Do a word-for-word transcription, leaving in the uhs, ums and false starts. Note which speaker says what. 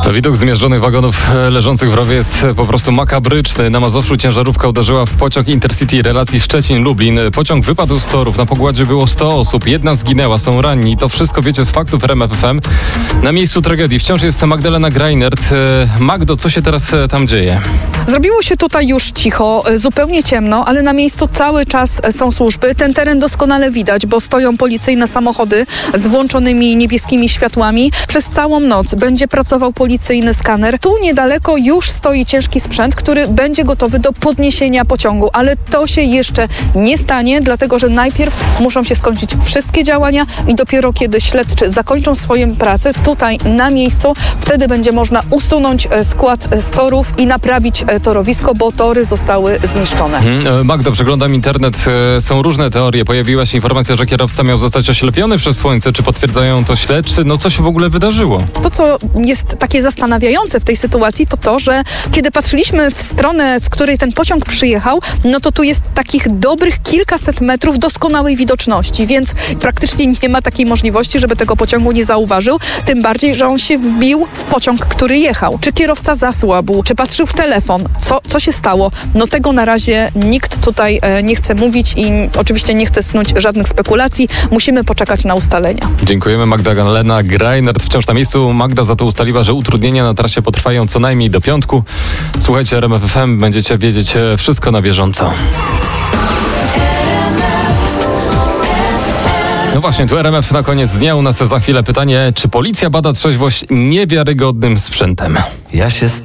Speaker 1: To widok zmiażdżonych wagonów leżących w rowie jest po prostu makabryczny. Na Mazowszu ciężarówka uderzyła w pociąg Intercity relacji Szczecin-Lublin. Pociąg wypadł z torów. Na pokładzie było sto osób. Jedna zginęła, są ranni. To wszystko wiecie z faktów R M F F M. Na miejscu tragedii wciąż jest Magdalena Greinert. Magdo, co się teraz tam dzieje?
Speaker 2: Zrobiło się tutaj już cicho, zupełnie ciemno, ale na miejscu cały czas są służby. Ten teren doskonale widać, bo stoją policyjne samochody z włączonymi niebieskimi światłami. Przez całą noc będzie pracował policyjny skaner. Tu niedaleko już stoi ciężki sprzęt, który będzie gotowy do podniesienia pociągu, ale to się jeszcze nie stanie, dlatego że najpierw muszą się skończyć wszystkie działania i dopiero kiedy śledczy zakończą swoją pracę tutaj na miejscu, wtedy będzie można usunąć skład z torów i naprawić torowisko, bo tory zostały zniszczone.
Speaker 1: Hmm, Magdo, przeglądam internet. Są różne teorie. Pojawiła się informacja, że kierowca miał zostać oślepiony przez słońce. Czy potwierdzają to śledczy? No co się w ogóle wydarzyło?
Speaker 2: To, co jest takie zastanawiające w tej sytuacji, to to, że kiedy patrzyliśmy w stronę, z której ten pociąg przyjechał, no to tu jest takich dobrych kilkaset metrów doskonałej widoczności, więc praktycznie nie ma takiej możliwości, żeby tego pociągu nie zauważył, tym bardziej, że on się wbił w pociąg, który jechał. Czy kierowca zasłabł, czy patrzył w telefon, co, co się stało? No tego na razie nikt tutaj e, nie chce mówić i oczywiście nie chce snuć żadnych spekulacji. Musimy poczekać na ustalenia.
Speaker 1: Dziękujemy. Magdalena Greinert wciąż na miejscu. Magda za to ustaliła, że utrudnienia na trasie potrwają co najmniej do piątku. Słuchajcie R M F F M, będziecie wiedzieć wszystko na bieżąco. No właśnie, tu R M F na koniec dnia. U nas za chwilę pytanie, czy policja bada trzeźwość niewiarygodnym sprzętem?
Speaker 3: Ja się